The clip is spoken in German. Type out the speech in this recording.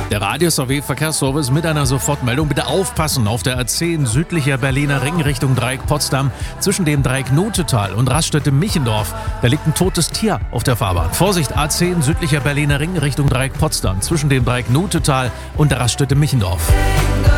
Der Radius AW Verkehrsservice mit einer Sofortmeldung. Bitte aufpassen auf der A10 südlicher Berliner Ring Richtung Dreieck Potsdam. Zwischen dem Dreieck Notetal und Raststätte Michendorf. Da liegt ein totes Tier auf der Fahrbahn. Vorsicht, A10 südlicher Berliner Ring Richtung Dreieck Potsdam. Zwischen dem Dreieck Notetal und der Raststätte Michendorf.